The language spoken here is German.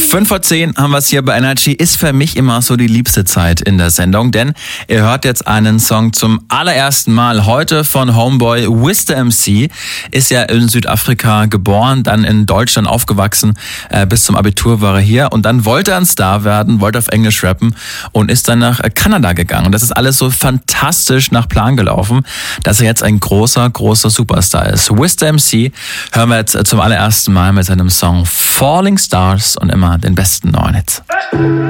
5:10 haben wir es hier bei Energy. Ist für mich immer so die liebste Zeit in der Sendung, denn ihr hört jetzt einen Song zum allerersten Mal heute von Homeboy. Wiz MC ist ja in Südafrika geboren, dann in Deutschland aufgewachsen, bis zum Abitur war er hier und dann wollte er ein Star werden, wollte auf Englisch rappen und ist dann nach Kanada gegangen. Und das ist alles so fantastisch nach Plan gelaufen, dass er jetzt ein großer Superstar ist. Wiz MC hören wir jetzt zum allerersten Mal mit seinem Song Falling Stars und immer den besten neuen Hits.